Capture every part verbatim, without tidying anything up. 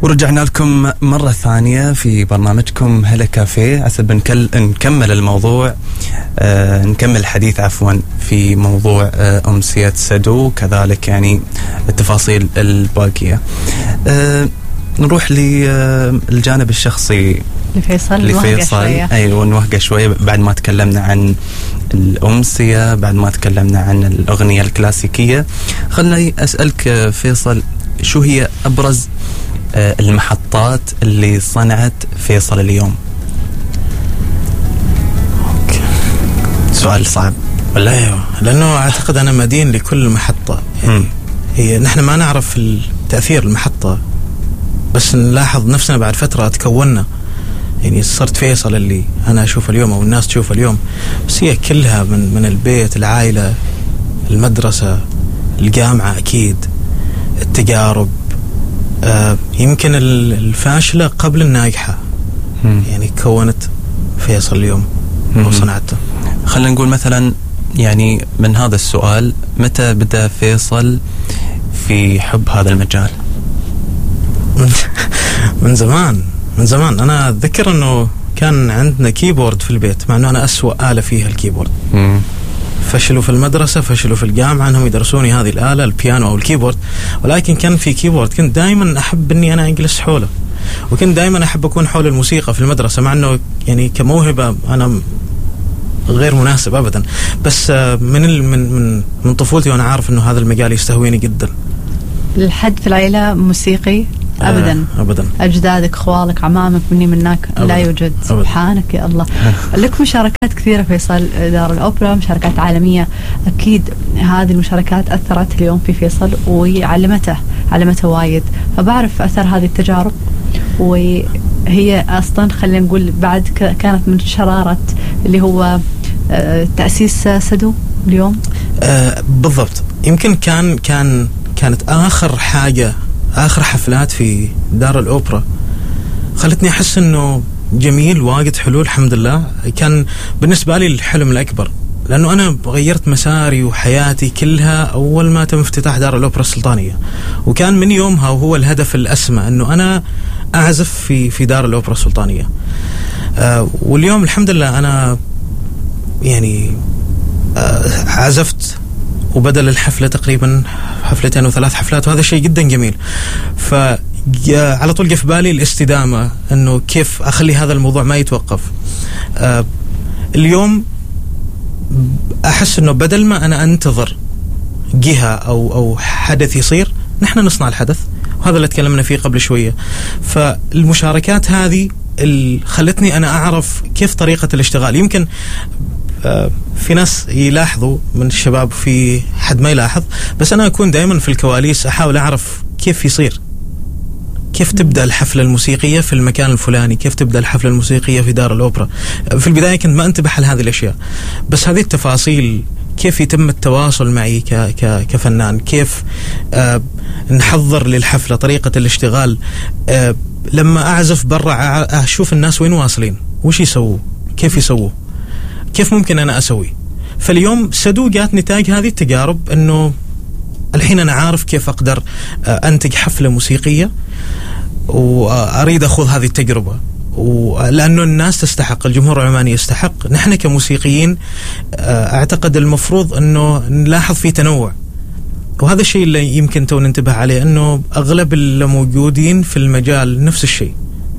ورجعنا لكم مرة ثانية في برنامجكم هلا كافيه. عسب نكل... نكمل الموضوع آه نكمل الحديث عفوا في موضوع آه أمسية سدو، كذلك يعني التفاصيل الباقية. آه نروح للجانب الشخصي لفيصل. لفيصل أيوة نوهقه شوية بعد ما تكلمنا عن الأمسية، بعد ما تكلمنا عن الأغنية الكلاسيكية. خلني أسألك فيصل، شو هي أبرز المحطات اللي صنعت فيصل اليوم؟ أوكي. سؤال صعب ولا ايوه، لانه اعتقد انا مدين لكل محطه. يعني هي نحن ما نعرف تاثير المحطه، بس نلاحظ نفسنا بعد فتره تكوننا. يعني صرت فيصل اللي انا اشوفه اليوم او الناس تشوفه اليوم، بس هي كلها من من البيت، العائله، المدرسه، الجامعه، اكيد التجارب، آه يمكن الفاشلة قبل الناجحة. مم. يعني كونت فيصل اليوم وصنعته. خلينا نقول مثلا يعني من هذا السؤال، متى بدأ فيصل في حب هذا المجال؟ من زمان من زمان. أنا أتذكر أنه كان عندنا كيبورد في البيت، مع أنه أنا أسوأ آلة فيها الكيبورد. مم. فشلوا في المدرسة، فشلوا في الجامعة أنهم يدرسوني هذه الآلة، البيانو أو الكيبورد، ولكن كان في كيبورد كنت دائما أحب أني أنا أجلس حوله، وكنت دائما أحب أكون حول الموسيقى في المدرسة، مع أنه يعني كموهبة أنا غير مناسب أبدا، بس من من من من طفولتي وأنا عارف أنه هذا المجال يستهويني جدا. الحد في العائلة موسيقي؟ أبدا آه أبدا. أجدادك، خوالك، عمامك، مني منك لا يوجد. أبداً. سبحانك يا الله. لك مشاركات كثيرة فيصل، دار الأوبرا، مشاركات عالمية، أكيد هذه المشاركات أثرت اليوم في فيصل وعلمته علمته وايد، فبعرف أثر هذه التجارب، وهي أصلا خلينا نقول بعد كانت من شرارة اللي هو تأسيس سدو اليوم. آه بالضبط. يمكن كان كان كانت آخر حاجة، آخر حفلات في دار الأوبرا خلتني أحس أنه جميل، واجد حلو الحمد لله. كان بالنسبة لي الحلم الأكبر، لأنه أنا غيرت مساري وحياتي كلها أول ما تم افتتاح دار الأوبرا السلطانية، وكان من يومها وهو الهدف الأسمى أنه أنا أعزف في في دار الأوبرا السلطانية. آه واليوم الحمد لله أنا يعني آه عزفت، وبدل الحفلة تقريبا حفلتين وثلاث حفلات، وهذا شيء جدا جميل. فعلى طول جاء في بالي الاستدامة، أنه كيف أخلي هذا الموضوع ما يتوقف. آه اليوم أحس أنه بدل ما أنا أنتظر جهة أو أو حدث يصير، نحن نصنع الحدث، وهذا اللي تكلمنا فيه قبل شوية. فالمشاركات هذه اللي خلتني أنا أعرف كيف طريقة الاشتغال. يمكن في ناس يلاحظوا من الشباب، في حد ما يلاحظ، بس أنا أكون دائما في الكواليس أحاول أعرف كيف يصير، كيف تبدأ الحفلة الموسيقية في المكان الفلاني، كيف تبدأ الحفلة الموسيقية في دار الأوبرا. في البداية كنت ما انتبه لهذه الأشياء، بس هذه التفاصيل، كيف يتم التواصل معي ك ك كفنان، كيف آه نحضر للحفلة، طريقة الاشتغال. آه لما أعزف برا أشوف الناس وين واصلين، وش يسووا، كيف يسووا، كيف ممكن أنا أسوي. فاليوم سدو جات نتاج هذه التجارب، أنه الحين أنا عارف كيف أقدر أنتج حفلة موسيقية، وأريد أخذ هذه التجربة، ولأنه الناس تستحق، الجمهور العماني يستحق. نحن كموسيقيين أعتقد المفروض أنه نلاحظ في تنوع، وهذا الشيء اللي يمكن تو ننتبه عليه، أنه أغلب اللي موجودين في المجال نفس الشيء.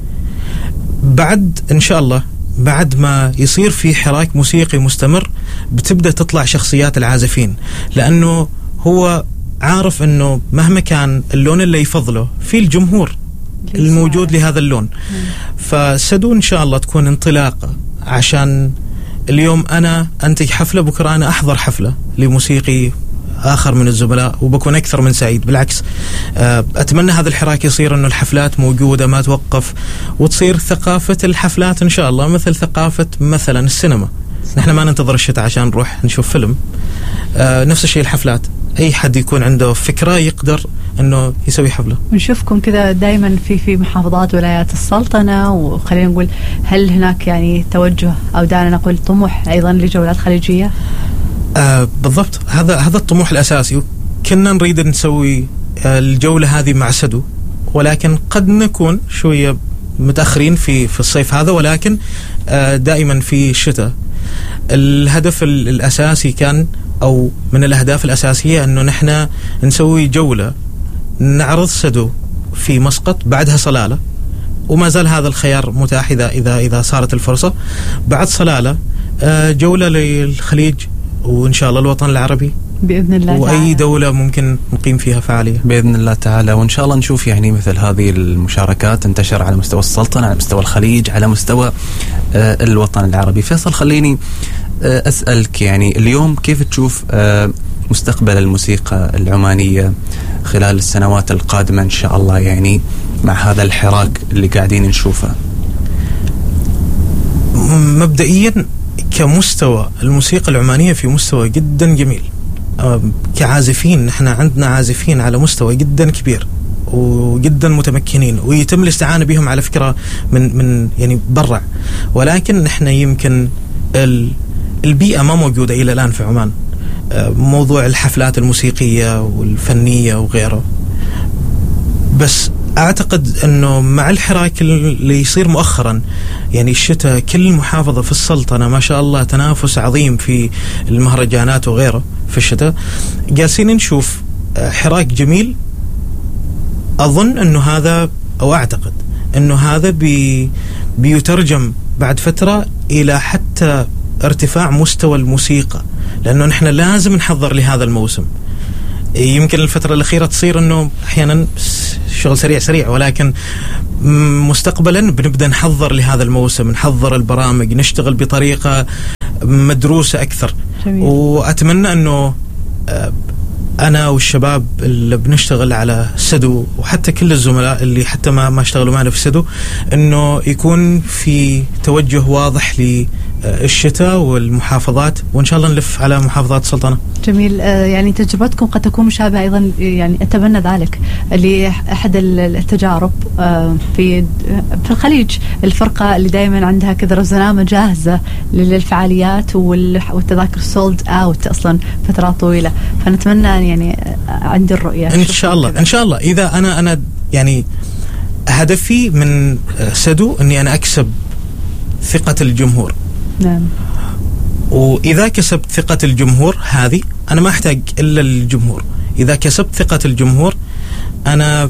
بعد إن شاء الله بعد ما يصير في حراك موسيقي مستمر، بتبدأ تطلع شخصيات العازفين، لأنه هو عارف أنه مهما كان اللون اللي يفضله في الجمهور الموجود لهذا اللون. فسدو إن شاء الله تكون انطلاقة، عشان اليوم أنا أنتج حفلة، بكرة أنا أحضر حفلة لموسيقي آخر من الزملاء، وبكون أكثر من سعيد. بالعكس أتمنى هذا الحراك يصير، أنه الحفلات موجودة ما توقف، وتصير ثقافة الحفلات إن شاء الله مثل ثقافة مثلا السينما. نحن ما ننتظر الشتاء عشان نروح نشوف فيلم، نفس الشيء الحفلات، أي حد يكون عنده فكرة يقدر أنه يسوي حفلة. ونشوفكم كذا دائما في في محافظات ولايات السلطنة، وخلينا نقول هل هناك يعني توجه أو دعنا نقول طموح أيضا لجولات خليجية؟ آه بالضبط، هذا هذا الطموح الأساسي. كنا نريد نسوي الجولة هذه مع سدو، ولكن قد نكون شوية متأخرين في في الصيف هذا، ولكن دائما في الشتاء. الهدف الأساسي كان أو من الأهداف الأساسية أنه نحن نسوي جولة نعرض سدو في مسقط، بعدها صلالة، وما زال هذا الخيار متاح إذا إذا إذا صارت الفرصة. بعد صلالة جولة للخليج، وإن شاء الله الوطن العربي بإذن الله وأي تعالى. دولة ممكن نقيم فيها فعالية بإذن الله تعالى. وإن شاء الله نشوف يعني مثل هذه المشاركات تنتشر على مستوى السلطنة، على مستوى الخليج، على مستوى آه الوطن العربي. فيصل، خليني آه أسألك يعني اليوم كيف تشوف آه مستقبل الموسيقى العمانية خلال السنوات القادمة إن شاء الله، يعني مع هذا الحراك اللي قاعدين نشوفه؟ مبدئيا كمستوى الموسيقى العمانية في مستوى جدا جميل. كعازفين نحن عندنا عازفين على مستوى جدا كبير وجدا متمكنين، ويتم الاستعانة بهم على فكرة من من يعني برا، ولكن نحن يمكن البيئة ما موجودة إلى الآن في عمان. موضوع الحفلات الموسيقية والفنية وغيره. بس أعتقد أنه مع الحراك اللي يصير مؤخرا، يعني الشتاء كل محافظة في السلطنة ما شاء الله تنافس عظيم في المهرجانات وغيره في الشتاء، جالسين نشوف حراك جميل. أظن أنه هذا أو أعتقد أنه هذا بي بيترجم بعد فترة إلى حتى ارتفاع مستوى الموسيقى، لأنه نحن لازم نحضر لهذا الموسم. يمكن الفترة الأخيرة تصير أنه أحيانا شغل سريع سريع، ولكن مستقبلا بنبدأ نحضر لهذا الموسم، نحضر البرامج، نشتغل بطريقة مدروسة أكثر. جميل. وأتمنى أنه أنا والشباب اللي بنشتغل على سدو، وحتى كل الزملاء اللي حتى ما ما اشتغلوا معنا في سدو، أنه يكون في توجه واضح للشتاء والمحافظات، وإن شاء الله نلف على محافظات السلطنة. جميل. يعني تجربتكم قد تكون مشابهة أيضا، يعني أتمنى ذلك، لأحد التجارب في في الخليج، الفرقة اللي دائما عندها كذا رزنامة جاهزة للفعاليات والتذاكر سولد أوت أصلا فترات طويلة. فنتمنى يعني عندي الرؤية إن شاء الله كذا. إن شاء الله إذا أنا أنا يعني هدفي من سدو إني أنا أكسب ثقة الجمهور. نعم. وإذا كسبت ثقة الجمهور هذه، أنا ما أحتاج إلا الجمهور. إذا كسبت ثقة الجمهور، أنا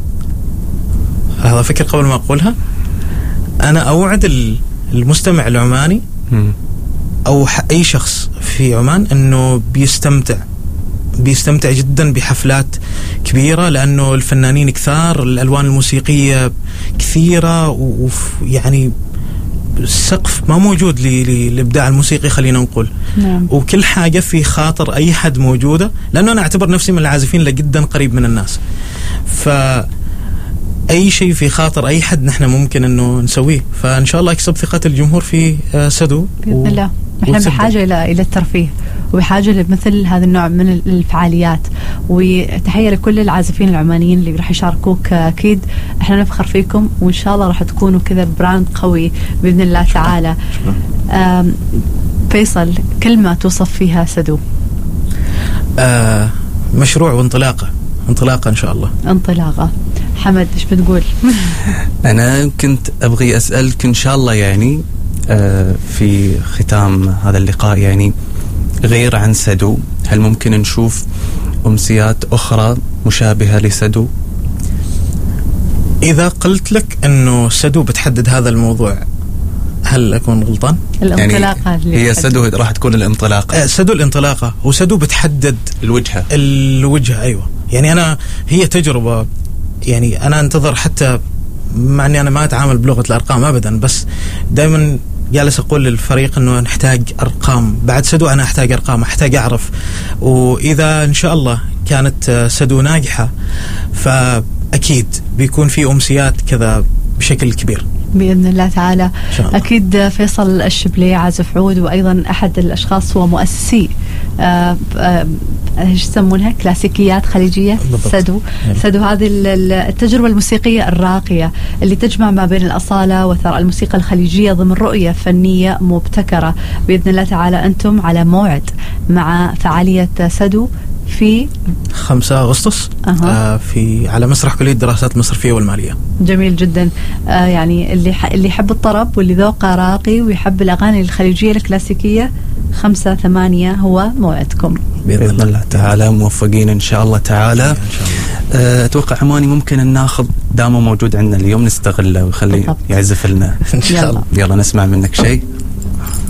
هذا فكر قبل ما أقولها، أنا أوعد المستمع العماني أو أي شخص في عمان أنه بيستمتع بيستمتع جدا بحفلات كبيرة، لأنه الفنانين كثار، الألوان الموسيقية كثيرة، ويعني السقف ما موجود للإبداع الموسيقي خلينا نقول. نعم. وكل حاجة في خاطر أي حد موجودة، لأنه أنا أعتبر نفسي من العازفين اللي جدا قريب من الناس، فأي شيء في خاطر أي حد نحن ممكن أنه نسويه. فإن شاء الله أكسب ثقة الجمهور في سدو بإذن الله. نحن بحاجة إلى إلى الترفيه، وبحاجة لمثل هذا النوع من الفعاليات. وتحية لكل العازفين العمانيين اللي راح يشاركوك، أكيد احنا نفخر فيكم، وإن شاء الله راح تكونوا كذا براند قوي بإذن الله تعالى. فيصل، كلمة توصف فيها سدو؟ آه مشروع وانطلاقة. انطلاقة إن شاء الله. انطلاقة. حمد، إيش بتقول؟ أنا كنت أبغي أسألك إن شاء الله يعني آه في ختام هذا اللقاء، يعني غير عن سدو، هل ممكن نشوف أمسيات أخرى مشابهة لسدو؟ إذا قلت لك أنه سدو بتحدد هذا الموضوع، هل أكون غلطان؟ الانطلاقة يعني هي سدو راح تكون الانطلاقة. آه سدو الانطلاقة، وسدو بتحدد الوجهة. الوجهة أيوة. يعني أنا هي تجربة، يعني أنا أنتظر، حتى مع أني أنا ما أتعامل بلغة الأرقام أبدا، بس دائما جالس أقول للفريق أنه نحتاج أرقام. بعد سدو أنا أحتاج أرقام، أحتاج أعرف. وإذا إن شاء الله كانت سدو ناجحة، فأكيد بيكون في أمسيات كذا بشكل كبير بإذن الله تعالى. أكيد فيصل الشبلي عازف عود، وأيضا أحد الأشخاص هو مؤسسي آه آه ايش يسمونها كلاسيكيات خليجية. بالضبط. سدو يعني. سدو هذه التجربة الموسيقية الراقية اللي تجمع ما بين الأصالة وثراء الموسيقى الخليجية ضمن رؤية فنية مبتكرة. بإذن الله تعالى أنتم على موعد مع فعالية سدو في خمسة أغسطس أه. آه في على مسرح كلية الدراسات المصرفية والمالية. جميل جدا. آه يعني اللي ح... اللي يحب الطرب واللي ذوقه راقي ويحب الأغاني الخليجية الكلاسيكية خمسة ثمانية هو موعدكم بإذن الله, الله تعالى. موفقين إن شاء الله تعالى. إن شاء الله. أه أتوقع عماني ممكن أن ناخذ دامه موجود عندنا اليوم نستغله ويخليه يعزف لنا إن شاء الله. يلا نسمع منك شيء.